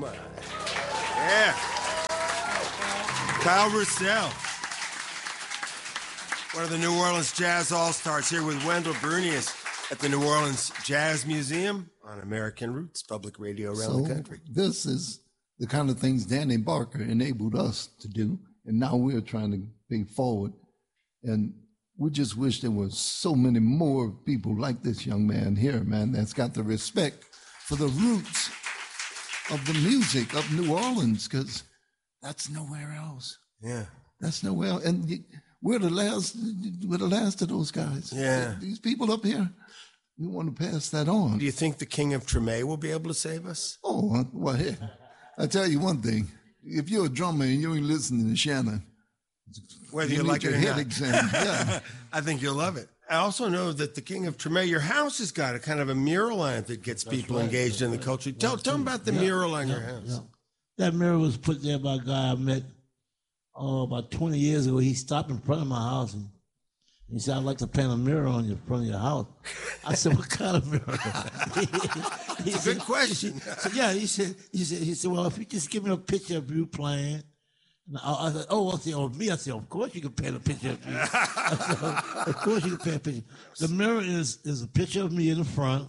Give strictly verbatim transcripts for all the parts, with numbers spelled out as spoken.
Come on. Yeah. Kyle Russell. One of the New Orleans Jazz All-Stars here with Wendell Brunious at the New Orleans Jazz Museum on American Roots Public Radio around so the country. This is the kind of things Danny Barker enabled us to do, and now we're trying to pay forward. And we just wish there were so many more people like this young man here, man, that's got the respect for the roots of the music of New Orleans, because that's nowhere else. Yeah. That's nowhere else. And you, we're the last, we're the last of those guys. Yeah. These people up here, we want to pass that on. Do you think the King of Treme will be able to save us? Oh, well, hey, I tell you one thing. If you're a drummer and you ain't listening to Shannon, whether you, you like it or head not. Exam. Yeah. I think you'll love it. I also know that the King of Treme, your house has got a kind of a mural on it that gets That's people right. engaged in the culture. Tell, tell them about the Yeah, mural on yeah, your house. yeah. That mural was put there by a guy I met oh, about twenty years ago. He stopped in front of my house and he said, I'd like to paint a mural on your front of your house. I said, what kind of mural? he, It's a good question. He said, yeah, he said, he said, he said, well, if you just give me a picture of you playing. And I, I said, oh, I said, oh, me? I said, of course you can paint a picture of me. I said, of course you can paint a picture. The mirror is, is a picture of me in the front.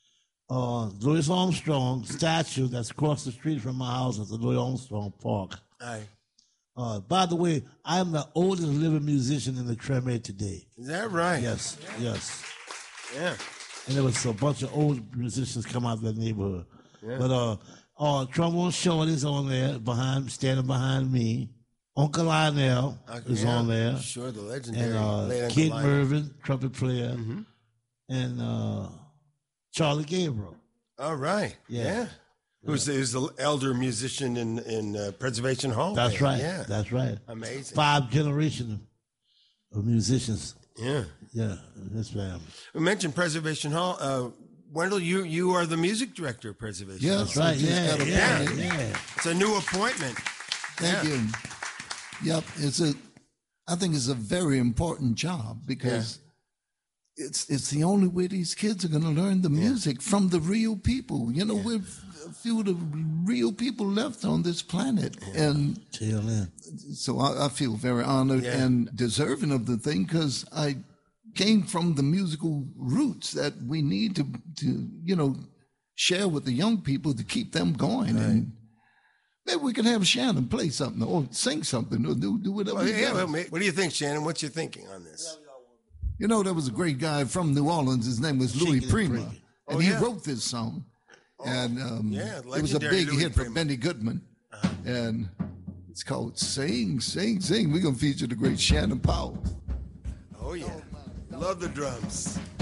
Uh, Louis Armstrong statue that's across the street from my house at the Louis Armstrong Park. Aye. Uh, by the way, I'm the oldest living musician in the Treme today. Is that right? Yes, yes. Yeah. And there was a bunch of old musicians come out of that neighborhood. Yeah. But uh, uh, Trombone Shorty's on there, behind, standing behind me. Uncle Lionel Uh, is yeah, on there. Sure, the legendary And uh, late Uncle Kid Lionel. Mervin, trumpet player. Mhm. And uh, Charlie Gabriel. All right. Yeah. Yeah. Who's, who's the elder musician in, in uh, Preservation Hall? That's band. right. Yeah. That's right. Amazing. Five generations of, of musicians. Yeah. Yeah, in this family. We mentioned Preservation Hall. Uh, Wendell, you, you are the music director of Preservation Yeah, Hall. That's right. just Yeah, got a yeah, plan. yeah. It's a new appointment. Thank Yeah. you. Yep, it's a. I think it's a very important job because it's it's the only way these kids are going to learn the music from the real people. You know, we're a few of the real people left on this planet, and Till then. so I, I feel very honored Yeah. and deserving of the thing because I came from the musical roots that we need to to you know share with the young people to keep them going. And maybe we can have Shannon play something or sing something or do, do whatever. Well, he yeah, does. well, ma- what do you think, Shannon? What's your thinking on this? You know, there was a great guy from New Orleans. His name was Louis Shaking Prima. Prima. And Oh, he yeah. wrote this song. and um, yeah, it was a legendary big Louis hit for Prima. Benny Goodman. And it's called Sing, Sing, Sing. We're going to feature the great Shannon Powell. Oh, yeah. Love the drums.